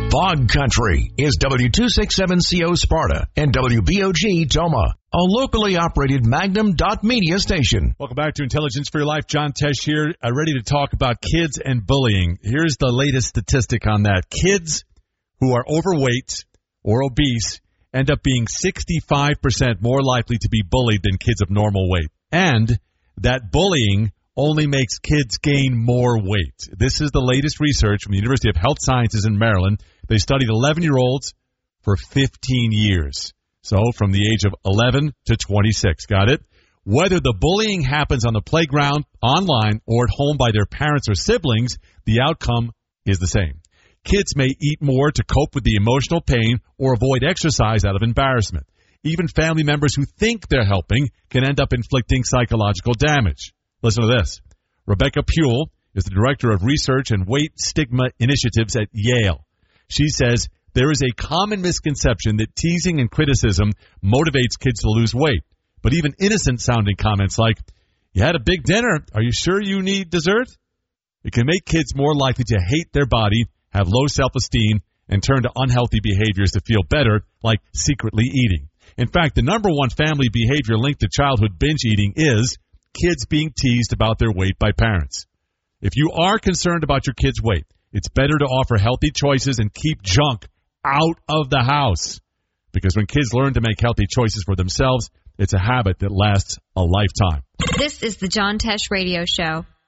Bog Country is W267CO Sparta and WBOG Toma, a locally operated Magnum.media station. Welcome back to Intelligence for Your Life. John Tesh here, ready to talk about kids and bullying. Here's the latest statistic on that. Kids who are overweight or obese end up being 65% more likely to be bullied than kids of normal weight. And that bullying only makes kids gain more weight. This is the latest research from the University of Health Sciences in Maryland. They studied 11-year-olds for 15 years. So from the age of 11 to 26. Got it? Whether the bullying happens on the playground, online, or at home by their parents or siblings, the outcome is the same. Kids may eat more to cope with the emotional pain or avoid exercise out of embarrassment. Even family members who think they're helping can end up inflicting psychological damage. Listen to this. Rebecca Puhl is the Director of Research and Weight Stigma Initiatives at Yale. She says there is a common misconception that teasing and criticism motivates kids to lose weight. But even innocent-sounding comments like, "You had a big dinner. Are you sure you need dessert?" It can make kids more likely to hate their body, have low self-esteem, and turn to unhealthy behaviors to feel better, like secretly eating. In fact, the number one family behavior linked to childhood binge eating is kids being teased about their weight by parents. If you are concerned about your kids' weight, it's better to offer healthy choices and keep junk out of the house. Because when kids learn to make healthy choices for themselves, it's a habit that lasts a lifetime. This is the John Tesh Radio Show.